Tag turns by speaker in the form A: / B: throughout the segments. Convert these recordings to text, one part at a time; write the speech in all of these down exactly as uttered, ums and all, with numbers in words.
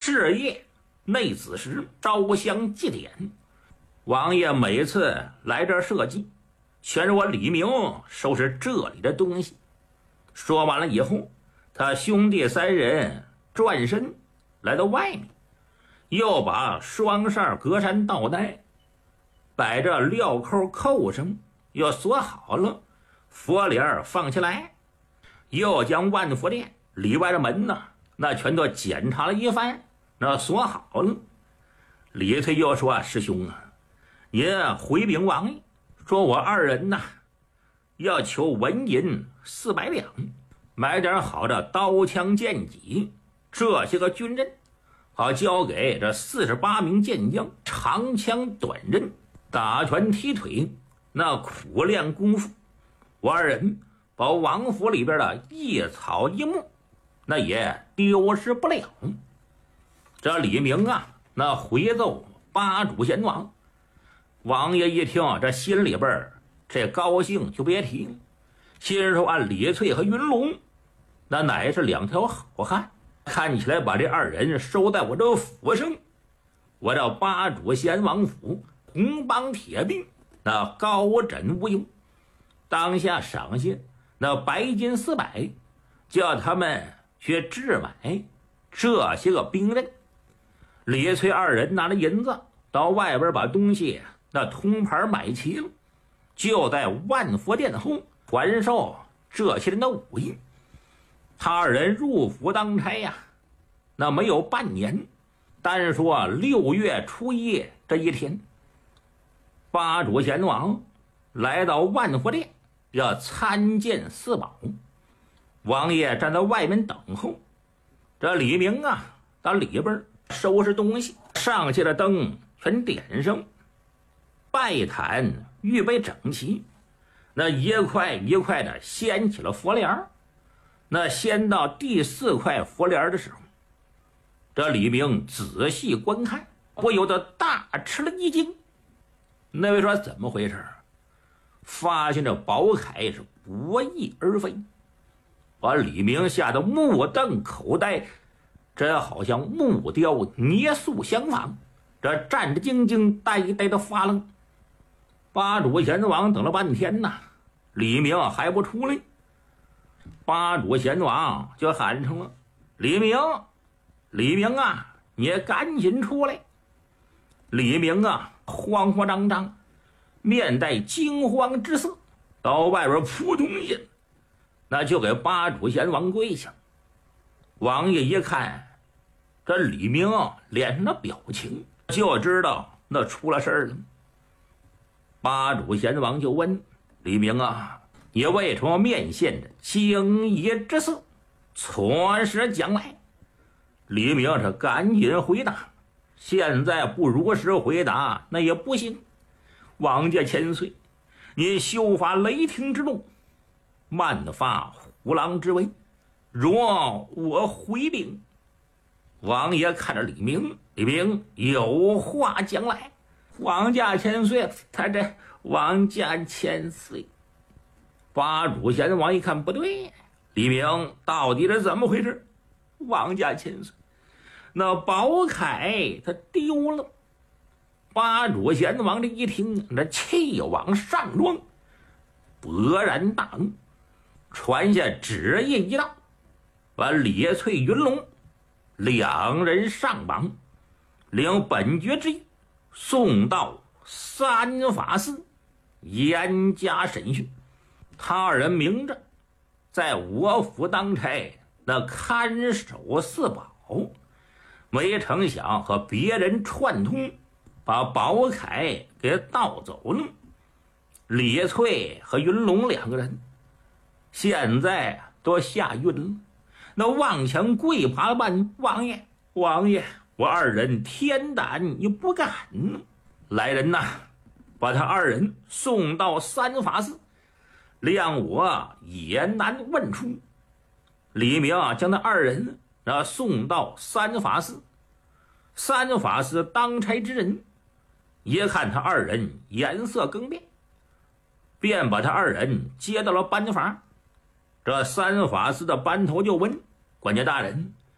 A: 是夜内子时烧香祭典，王爷每次来这儿设祭，全是我李明收拾这里的东西。说完了以后，他兄弟三人转身来到外面，又把双扇格栅倒带，摆着镣扣扣上，又锁好了，佛帘放下来，又将万佛殿里外的门呢，那全都检查了一番，那锁好了。李翠又说：“师兄啊，您回禀王爷，说我二人呐，要求纹银四百两，买点好的刀枪剑戟，这些个军刃，好交给这四十八名剑将，长枪短刃，打拳踢腿，那苦练功夫。我二人把王府里边的一草一木，那也丢失不了。”这李明啊，那回奏八主贤王。王爷一听，这心里边这高兴就别提了，心说按李翠和云龙那乃是两条好汉，看起来把这二人收在我这府上，我这八主贤王府红帮铁壁，那高枕无忧。当下赏下那白金四百，叫他们去置买这些个兵刃。李翠二人拿了银子到外边把东西那通盘买齐了，就在万佛殿后传授这些人的武艺。他二人入府当差呀，那没有半年，单说六月初一这一天，八主贤王来到万佛殿，要参见四宝。王爷站在外面等候，这李明啊到里边收拾东西，上去的灯全点上，拜坛预备整齐，那一块一块的掀起了佛帘。那掀到第四块佛帘的时候，这李明仔细观看，不由得大吃了一惊。那位说怎么回事？发现这宝铠是不翼而飞，把李明吓得目瞪口呆，这好像木雕捏塑相仿，这战战兢兢，呆呆的发愣。八主贤王等了半天呐，李明还不出来。八主贤王就喊成了：“李明，李明啊，你赶紧出来！”李明啊，慌慌张张，面带惊慌之色，到外边扑通一下，那就给八主贤王跪下。王爷一看这李明脸上的表情，就知道那出了事儿了。八主贤王就问李明啊：“你为什么面现着惊疑之色？错实讲来。”李明是赶紧回答：“现在不如实回答那也不行。王家千岁，您修发雷霆之怒，漫发虎狼之威，若我回禀。”王爷看着李明，李明有话讲来。王家千岁，他这王家千岁。八主贤王一看不对，李明到底是怎么回事？王家千岁，那宝铠他丢了。八主贤王这一听，那气往上撞，勃然大怒，传下旨意一道，把李翠、云龙两人上榜，领本爵之意送到三法寺严加审讯。他二人明着在我府当差，那看守四宝，没成想和别人串通，把宝铠给盗走了。李翠和云龙两个人现在都吓晕了，那望墙跪爬办：“王爷，王爷，我二人天胆也不敢呢。”来人呐，把他二人送到三法寺，谅我也难问出。李明将那二人那送到三法寺，三法寺当差之人一看他二人颜色更变，便把他二人接到了班房。这三法寺的班头就问：“管家大人，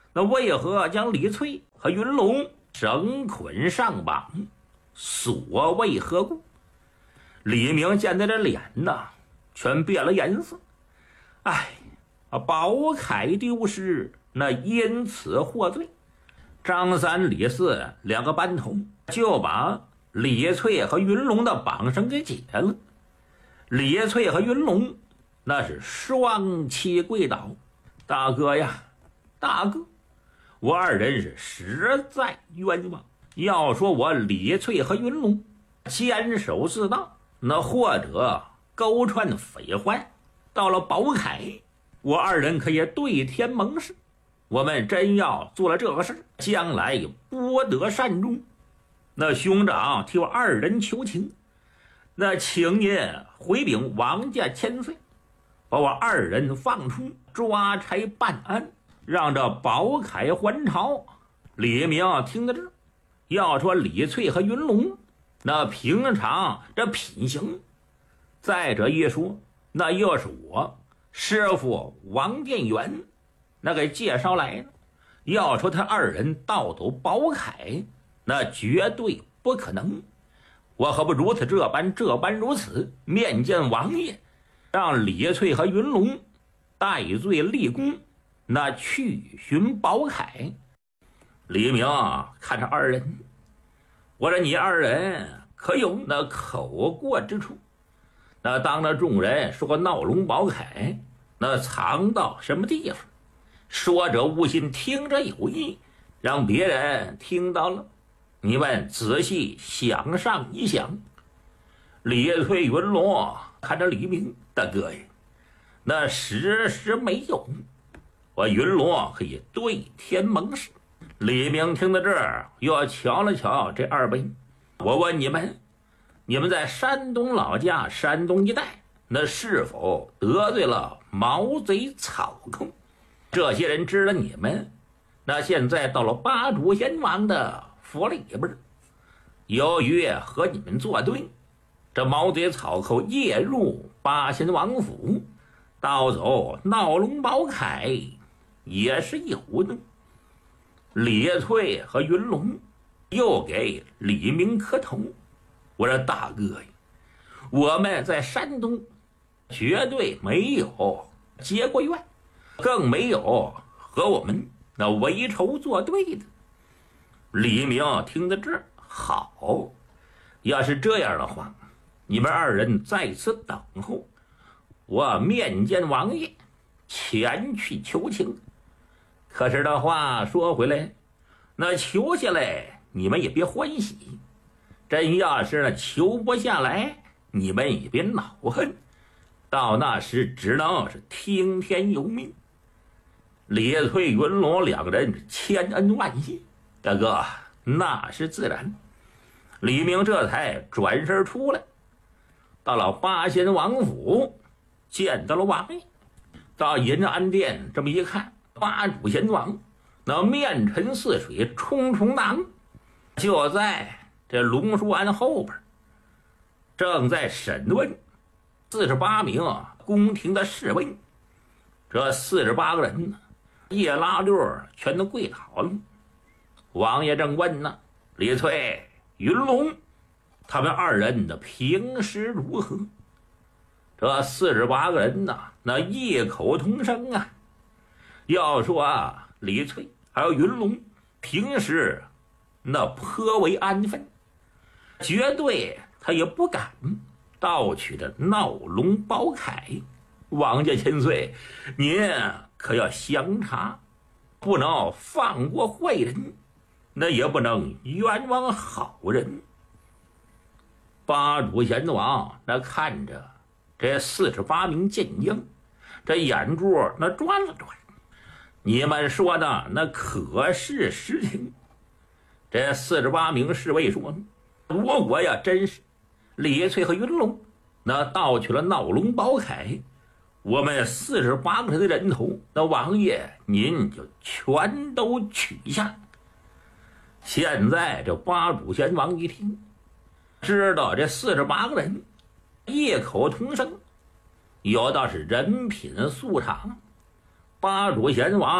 A: 那为何将李翠和云龙绳捆上绑？所谓何故？李明见他的脸呐，全变了颜色。哎，宝铠丢失，那因此获罪。张三、李四两个班头就把李翠和云龙的绑绳给解了。李翠和云龙那是双膝跪倒，大哥呀，大哥，我二人是实在冤枉。要说我李翠和云龙监守自盗，那或者勾串匪患，到了宝铠，我二人可以对天盟誓，我们真要做了这个事，将来博得善终。那兄长替我二人求情，那请您回禀王家千岁，把我二人放出，抓差办案，让这宝铠还朝。李明听得这，要说李翠和云龙那平常这品行，再者一说，那又是我师傅王殿元那给介绍来的。要说他二人盗走宝铠，那绝对不可能。我何不如此这般这般如此，面见王爷，让李翠和云龙戴罪立功，那去寻宝铠。李明看着二人，我说你二人可有那口过之处？那当着众人说闹龙宝铠那藏到什么地方？说者无心，听者有意，让别人听到了，你们仔细想上一想。李翠云龙看着李明，大哥呀，那时时没有，我云龙可以对天盟誓。李明听到这儿，又瞧了瞧这二位，我问你们，你们在山东老家山东一带，那是否得罪了毛贼草寇？这些人知了你们，那现在到了八主仙王的府里边，由于和你们作对，这毛贼草寇夜入八仙王府，盗走闹龙宝铠也是有的。李翠和云龙又给李明磕头，我说大哥呀，我们在山东绝对没有结过怨，更没有和我们那为仇作对的。李明听得这好，要是这样的话，你们二人在此等候，我面见王爷，前去求情。可是的话说回来，那求下来你们也别欢喜，真要是那求不下来，你们也别恼恨，到那时只能是听天由命。李翠云龙两个人千恩万谢，大哥那是自然。李明这才转身出来，到了八仙王府，见到了王爷。到银安殿这么一看，八主仙王那面沉似水，冲冲荡，就在这龙书庵后边，正在审问四十八名宫廷的侍卫。这四十八个人呢，一拉溜全都跪倒了。王爷正问呢，李翠、云龙他们二人的平时如何？这四十八个人呢，那异口同声啊，要说啊，李翠还有云龙平时那颇为安分，绝对他也不敢盗取的闹龙宝铠。王家千岁，您可要详查，不能放过坏人，那也不能冤枉好人。八主贤王那看着这四十八名剑将，这眼珠那转了转，你们说的那可是实情？这四十八名侍卫说，如果呀真是李翠和云龙那盗取了闹龙宝铠，我们四十八个人的人头，那王爷您就全都取下。现在这八主贤王一听，知道这四十八个人异口同声，有道是人品素常。八主贤王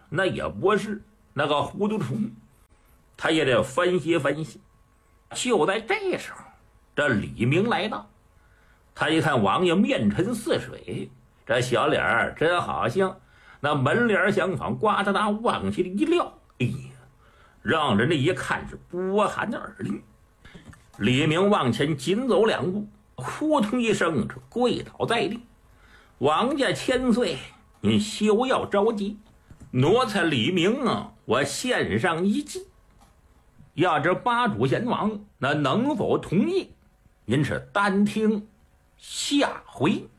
A: 那也不是那个糊涂虫，他也得分析分析。就在这时候，这李明来到，他一看王爷面沉似水，这小脸儿真好像那门帘相仿，呱嗒嗒往下一撂，哎呀，让人家一看是波寒耳栗。李明往前紧走两步，扑通一声跪倒在地。王家千岁，您休要着急，奴才李明啊，我献上一计。要知八主贤王那能否同意，您是单听下回。